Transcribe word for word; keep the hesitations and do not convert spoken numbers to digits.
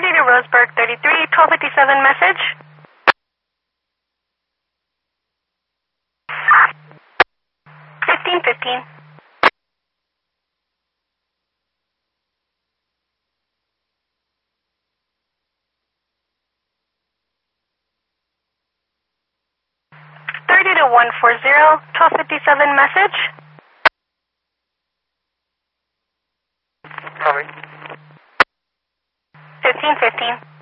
thirty to Roseburg thirty-three, twelve fifty-seven message. fifteen fifteen. thirty to one forty, twelve fifty-seven message. Coming. fifteen fifteen.